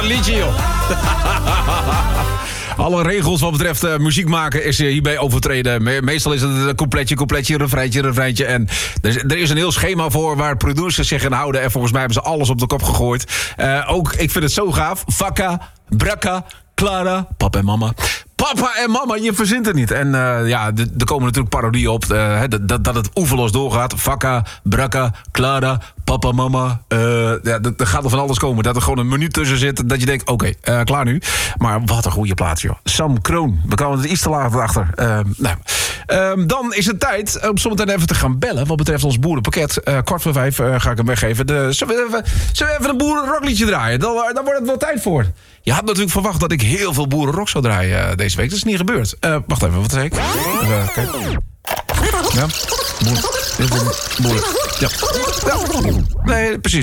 liedje, joh. Alle regels wat betreft muziek maken is hierbij overtreden. Meestal is het een coupletje, refreintje. En er is een heel schema voor waar producers zich aan houden. En volgens mij hebben ze alles op de kop gegooid. Ook, ik vind het zo gaaf. Vakka, Brakka, Clara, papa en mama. Papa en mama, je verzint het niet. En er komen natuurlijk parodieën op dat het oeverloos doorgaat. Vakka, Brakka, Clara, papa, mama. Er gaat er van alles komen. Dat er gewoon een minuut tussen zit. Dat je denkt, oké, klaar nu. Maar wat een goede plaats, joh. Sam Kroon. We komen er iets te laat achter. Dan is het tijd om zometeen even te gaan bellen. Wat betreft ons boerenpakket. 4:45 ga ik hem weggeven. Zullen we even een boerenrockliedje draaien? Dan wordt het wel tijd voor. Je had natuurlijk verwacht dat ik heel veel boerenrock zou draaien deze week. Dat is niet gebeurd. Wacht even, wat zei ik? Even, ja, boeren. Ja. Nee, precies.